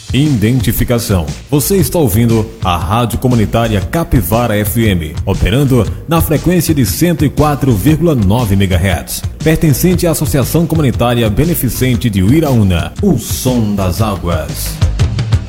Identificação. Você está ouvindo a Rádio Comunitária Capivara FM, operando na frequência de 104,9 MHz. Pertencente à Associação Comunitária Beneficente de Uiraúna, o som das águas.